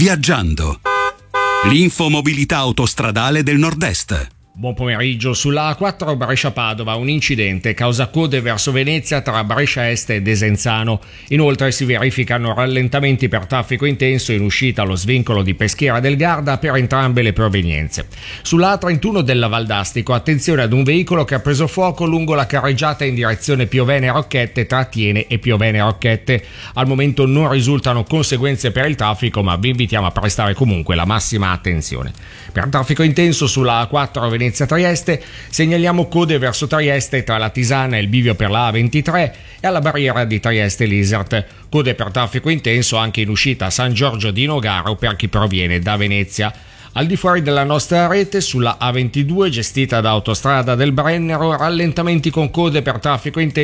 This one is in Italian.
Viaggiando. L'infomobilità autostradale del Nord-Est. Buon pomeriggio. Sulla A4 Brescia-Padova un incidente causa code verso Venezia tra Brescia Est e Desenzano. Inoltre si verificano rallentamenti per traffico intenso in uscita allo svincolo di Peschiera del Garda per entrambe le provenienze. Sulla A31 della Valdastico attenzione ad un veicolo che ha preso fuoco lungo la carreggiata in direzione Piovene-Rocchette tra Tiene e Piovene-Rocchette. Al momento non risultano conseguenze per il traffico, ma vi invitiamo a prestare comunque la massima attenzione. Per traffico intenso sulla A4 Venezia-Trieste segnaliamo code verso Trieste tra la Tisana e il bivio per la A23 e alla barriera di Trieste-Lisert. Code per traffico intenso anche in uscita a San Giorgio di Nogaro per chi proviene da Venezia. Al di fuori della nostra rete, sulla A22 gestita da Autostrada del Brennero, rallentamenti con code per traffico intenso